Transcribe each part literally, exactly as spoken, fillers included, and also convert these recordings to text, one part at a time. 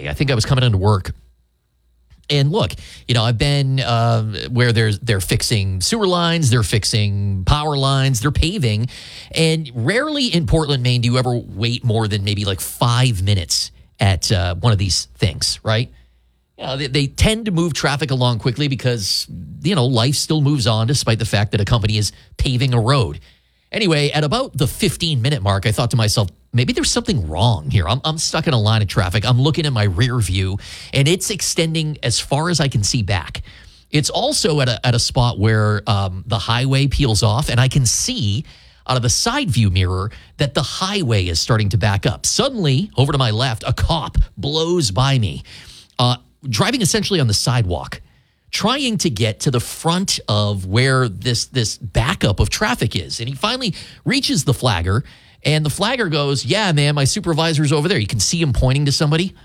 today. I think I was coming into work. And look, you know, I've been uh, where there's they're fixing sewer lines, they're fixing power lines, they're paving. And rarely in Portland, Maine, do you ever wait more than maybe like five minutes at uh, one of these things, right? You know, they, they tend to move traffic along quickly because, you know, life still moves on despite the fact that a company is paving a road. Anyway, at about the fifteen-minute mark, I thought to myself, maybe there's something wrong here. I'm, I'm stuck in a line of traffic. I'm looking at my rear view, and it's extending as far as I can see back. It's also at a, at a spot where um, the highway peels off, and I can see out of the side view mirror that the highway is starting to back up. Suddenly, over to my left, a cop blows by me, uh, driving essentially on the sidewalk, trying to get to the front of where this this backup of traffic is. And he finally reaches the flagger, and the flagger goes, yeah, man, my supervisor's over there. You can see him pointing to somebody.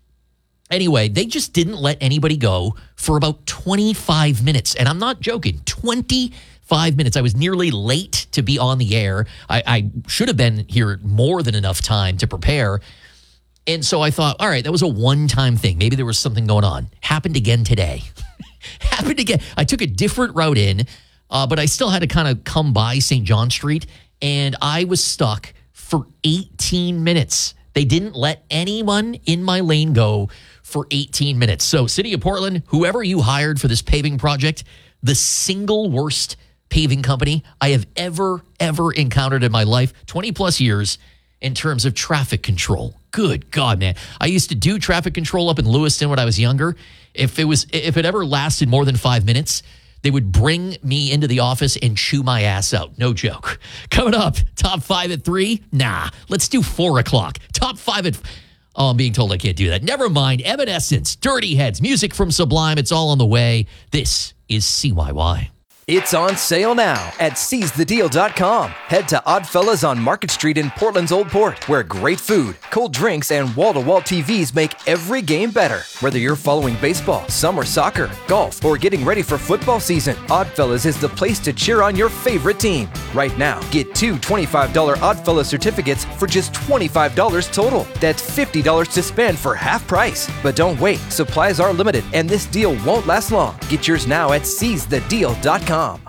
Anyway, they just didn't let anybody go for about twenty-five minutes. And I'm not joking, twenty-five minutes. I was nearly late to be on the air. I, I should have been here more than enough time to prepare. And so I thought, all right, that was a one-time thing. Maybe there was something going on. Happened again today. Happened again. I took a different route in, uh, but I still had to kind of come by Saint John Street, and I was stuck for eighteen minutes. They didn't let anyone in my lane go for eighteen minutes. So, City of Portland, whoever you hired for this paving project, the single worst paving company I have ever, ever encountered in my life, twenty plus years, in terms of traffic control. Good God, man. I used to do traffic control up in Lewiston when I was younger. If it was, if it ever lasted more than five minutes, they would bring me into the office and chew my ass out. No joke. Coming up, top five at three? Nah, let's do four o'clock. Top five at... Oh, I'm being told I can't do that. Never mind. Evanescence, Dirty Heads, music from Sublime. It's all on the way. This is C Y Y. It's on sale now at seize the deal dot com. Head to Oddfellas on Market Street in Portland's Old Port, where great food, cold drinks, and wall-to-wall T Vs make every game better. Whether you're following baseball, summer soccer, golf, or getting ready for football season, Oddfellas is the place to cheer on your favorite team. Right now, get two twenty-five dollars Oddfellas certificates for just twenty-five dollars total. That's fifty dollars to spend for half price. But don't wait. Supplies are limited, and this deal won't last long. Get yours now at seize the deal dot com.